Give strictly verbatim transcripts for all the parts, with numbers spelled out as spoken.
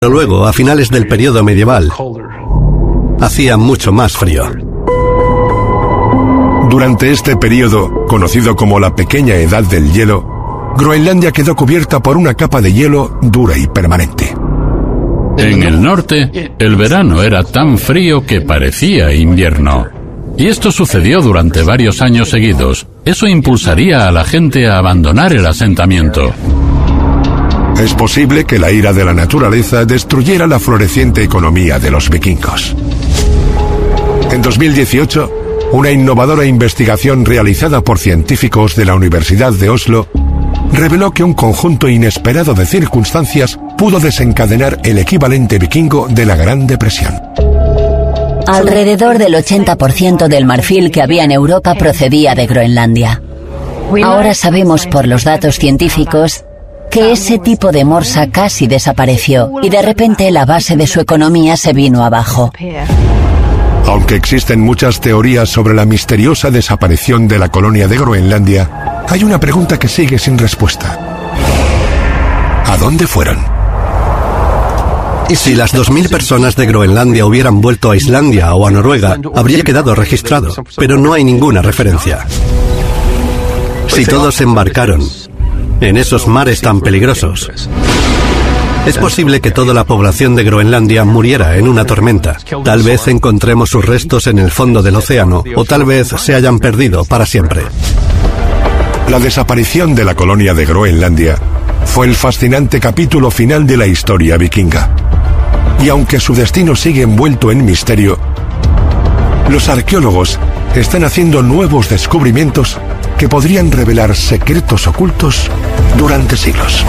Pero luego, a finales del periodo medieval, hacía mucho más frío. Durante este periodo, conocido como la Pequeña Edad del Hielo, Groenlandia quedó cubierta por una capa de hielo dura y permanente. En el norte, el verano era tan frío que parecía invierno. Y esto sucedió durante varios años seguidos. Eso impulsaría a la gente a abandonar el asentamiento. Es posible que la ira de la naturaleza destruyera la floreciente economía de los vikingos. En dos mil dieciocho, una innovadora investigación realizada por científicos de la Universidad de Oslo reveló que un conjunto inesperado de circunstancias pudo desencadenar el equivalente vikingo de la Gran Depresión. Alrededor del ochenta por ciento del marfil que había en Europa procedía de Groenlandia. Ahora sabemos por los datos científicos que ese tipo de morsa casi desapareció y de repente la base de su economía se vino abajo. Aunque existen muchas teorías sobre la misteriosa desaparición de la colonia de Groenlandia, hay una pregunta que sigue sin respuesta. ¿A dónde fueron? Si las dos mil personas de Groenlandia hubieran vuelto a Islandia o a Noruega, habría quedado registrado, pero no hay ninguna referencia. Si todos embarcaron en esos mares tan peligrosos, es posible que toda la población de Groenlandia muriera en una tormenta. Tal vez encontremos sus restos en el fondo del océano, o tal vez se hayan perdido para siempre. La desaparición de la colonia de Groenlandia fue el fascinante capítulo final de la historia vikinga. Y aunque su destino sigue envuelto en misterio, los arqueólogos están haciendo nuevos descubrimientos que podrían revelar secretos ocultos durante siglos.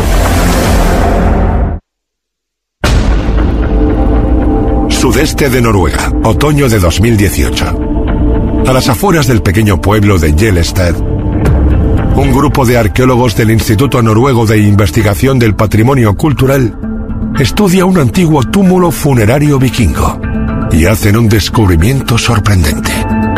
Sudeste de Noruega, otoño de dos mil dieciocho. A las afueras del pequeño pueblo de Gjelstad, un grupo de arqueólogos del Instituto Noruego de Investigación del Patrimonio Cultural estudia un antiguo túmulo funerario vikingo y hacen un descubrimiento sorprendente.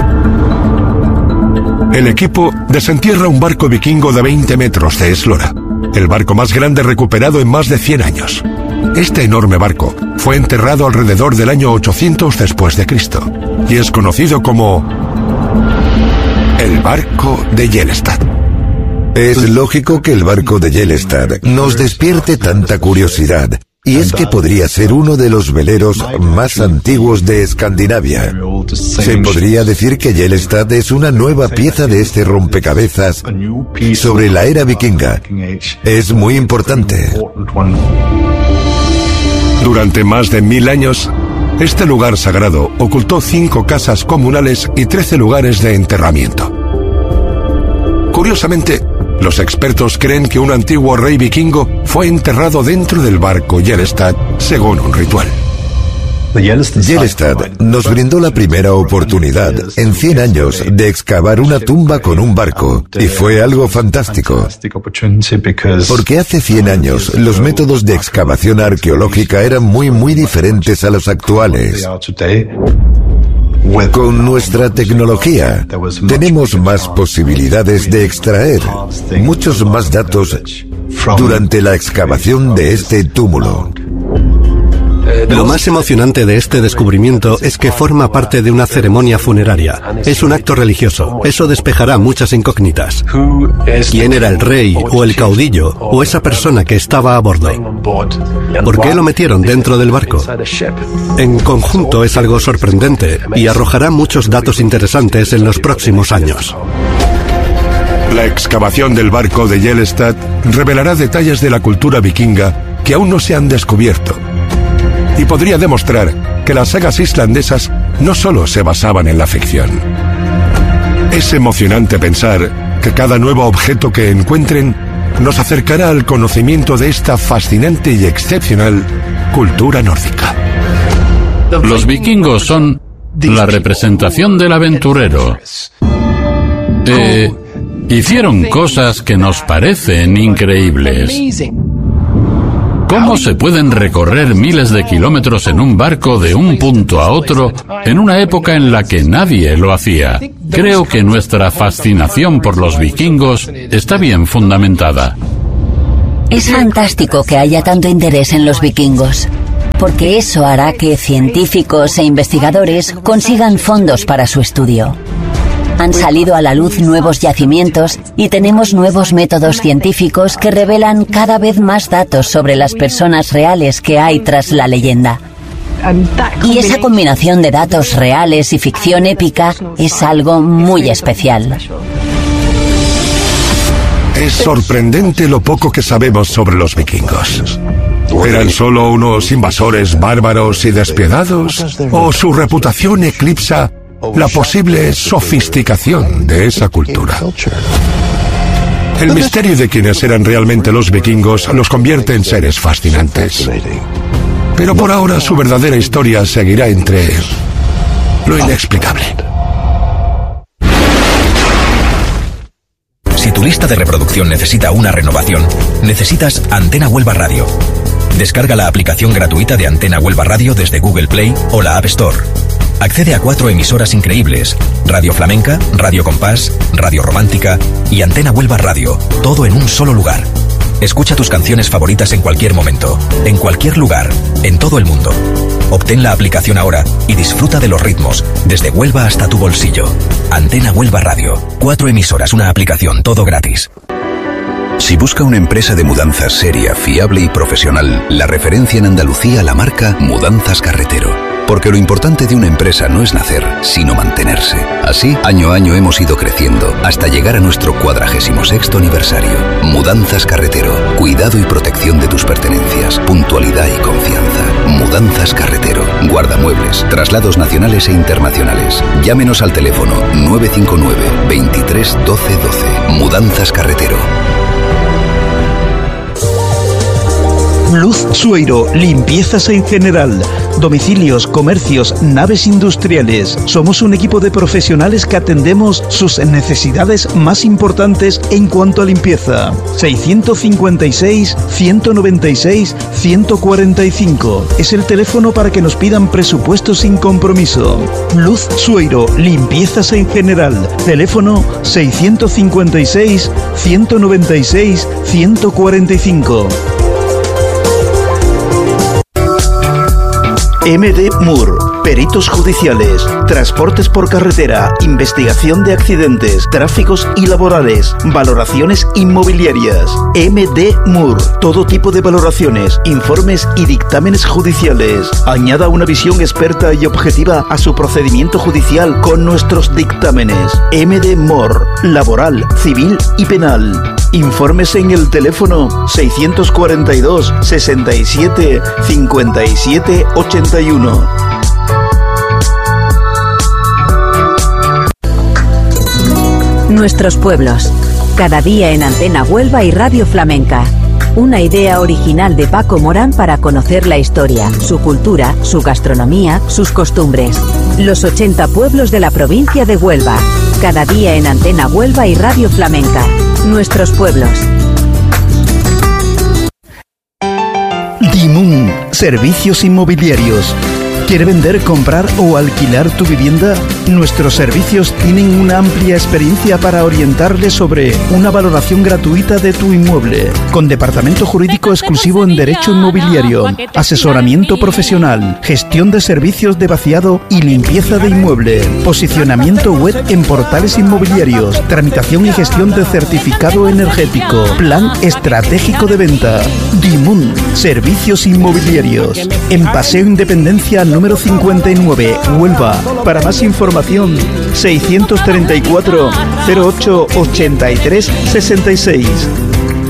El equipo desentierra un barco vikingo de veinte metros de eslora, el barco más grande recuperado en más de cien años. Este enorme barco fue enterrado alrededor del año ochocientos después de Cristo y es conocido como el barco de Gjelstad. Es lógico que el barco de Gjelstad nos despierte tanta curiosidad, y es que podría ser uno de los veleros más antiguos de Escandinavia. Se podría decir que Gjelstad es una nueva pieza de este rompecabezas sobre la era vikinga. Es muy importante. Durante más de mil años, este lugar sagrado ocultó cinco casas comunales y trece lugares de enterramiento. Curiosamente, los expertos creen que un antiguo rey vikingo fue enterrado dentro del barco Gjelstad según un ritual. Gjelstad nos brindó la primera oportunidad en cien años de excavar una tumba con un barco, y fue algo fantástico. Porque hace cien años los métodos de excavación arqueológica eran muy muy diferentes a los actuales. Con nuestra tecnología tenemos más posibilidades de extraer muchos más datos durante la excavación de este túmulo. Lo más emocionante de este descubrimiento es que forma parte de una ceremonia funeraria. Es un acto religioso. Eso despejará muchas incógnitas. ¿Quién era el rey o el caudillo o esa persona que estaba a bordo? ¿Por qué lo metieron dentro del barco? En conjunto es algo sorprendente y arrojará muchos datos interesantes en los próximos años. La excavación del barco de Gjelstad revelará detalles de la cultura vikinga que aún no se han descubierto, y podría demostrar que las sagas islandesas no solo se basaban en la ficción. Es emocionante pensar que cada nuevo objeto que encuentren nos acercará al conocimiento de esta fascinante y excepcional cultura nórdica. Los vikingos son la representación del aventurero. Eh, hicieron cosas que nos parecen increíbles. ¿Cómo se pueden recorrer miles de kilómetros en un barco de un punto a otro en una época en la que nadie lo hacía? Creo que nuestra fascinación por los vikingos está bien fundamentada. Es fantástico que haya tanto interés en los vikingos. porque eso hará que científicos e investigadores consigan fondos para su estudio. Han salido a la luz nuevos yacimientos y tenemos nuevos métodos científicos que revelan cada vez más datos sobre las personas reales que hay tras la leyenda. Y esa combinación de datos reales y ficción épica es algo muy especial. Es sorprendente lo poco que sabemos sobre los vikingos. ¿Eran solo unos invasores bárbaros y despiadados? ¿O su reputación eclipsa la posible sofisticación de esa cultura? El misterio de quiénes eran realmente los vikingos los convierte en seres fascinantes. Pero por ahora su verdadera historia seguirá entre lo inexplicable. Si tu lista de reproducción necesita una renovación, necesitas Antena Huelva Radio. Descarga la aplicación gratuita de Antena Huelva Radio desde Google Play o la App Store. Accede a cuatro emisoras increíbles: Radio Flamenca, Radio Compás, Radio Romántica y Antena Huelva Radio, todo en un solo lugar. Escucha tus canciones favoritas en cualquier momento, en cualquier lugar, en todo el mundo. Obtén la aplicación ahora y disfruta de los ritmos, desde Huelva hasta tu bolsillo. Antena Huelva Radio. Cuatro emisoras, una aplicación, todo gratis. Si busca una empresa de mudanzas seria, fiable y profesional, la referencia en Andalucía, la marca Mudanzas Carretero. Porque lo importante de una empresa no es nacer, sino mantenerse. Así, año a año hemos ido creciendo hasta llegar a nuestro cuadragésimo sexto aniversario. Mudanzas Carretero. Cuidado y protección de tus pertenencias. Puntualidad y confianza. Mudanzas Carretero. Guardamuebles. Traslados nacionales e internacionales. Llámenos al teléfono nueve cinco nueve, veintitrés, doce, doce. Mudanzas Carretero. Luz Sueiro, limpiezas en general, domicilios, comercios, naves industriales. Somos un equipo de profesionales que atendemos sus necesidades más importantes en cuanto a limpieza. seiscientos cincuenta y seis, ciento noventa y seis, ciento cuarenta y cinco. Es el teléfono para que nos pidan presupuestos sin compromiso. Luz Sueiro, limpiezas en general. Teléfono seiscientos cincuenta y seis, ciento noventa y seis, ciento cuarenta y cinco. M D Moore, peritos judiciales, transportes por carretera, investigación de accidentes, tráficos y laborales, valoraciones inmobiliarias. M D Moore, todo tipo de valoraciones, informes y dictámenes judiciales. Añada una visión experta y objetiva a su procedimiento judicial con nuestros dictámenes. M D Moore, laboral, civil y penal. Informes en el teléfono seiscientos cuarenta y dos, sesenta y siete, cincuenta y siete, ochenta y uno. Nuestros pueblos. Cada día en Antena Huelva y Radio Flamenca. Una idea original de Paco Morán para conocer la historia, su cultura, su gastronomía, sus costumbres. Los ochenta pueblos de la provincia de Huelva. Cada día en Antena Huelva y Radio Flamenca. Nuestros pueblos. Dimun, servicios inmobiliarios. ¿Quiere vender, comprar o alquilar tu vivienda? Nuestros servicios tienen una amplia experiencia para orientarle sobre una valoración gratuita de tu inmueble, con departamento jurídico exclusivo en derecho inmobiliario, asesoramiento profesional, gestión de servicios de vaciado y limpieza de inmueble, posicionamiento web en portales inmobiliarios, tramitación y gestión de certificado energético, plan estratégico de venta. Dimun, servicios inmobiliarios. En Paseo Independencia número cincuenta y nueve, Huelva. Para más información, seiscientos treinta y cuatro, cero ocho, ochenta y tres, sesenta y seis.